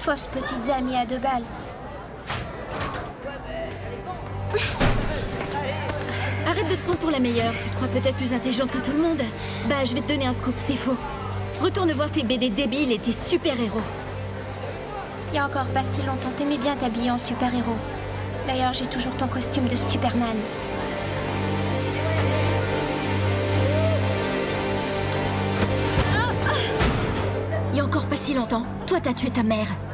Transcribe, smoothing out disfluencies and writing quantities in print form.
Fausses petites amies à 2 balles. Arrête de te prendre pour la meilleure. Tu te crois peut-être plus intelligente que tout le monde. Bah, je vais te donner un scoop, c'est faux. Retourne voir tes BD débiles et tes super-héros. Il y a encore pas si longtemps, t'aimais bien t'habiller en super-héros. D'ailleurs, j'ai toujours ton costume de Superman. Il y a encore pas si longtemps, toi t'as tué ta mère.